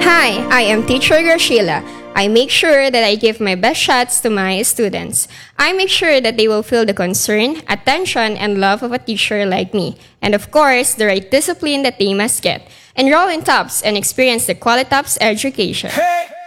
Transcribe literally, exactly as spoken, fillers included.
Hi, I am teacher Graciela. I make sure that I give my best shots to my students. I make sure that they will feel the concern, attention, and love of a teacher like me. And of course, the right discipline that they must get. Enroll in TOPS and experience the Qualitops education. Hey!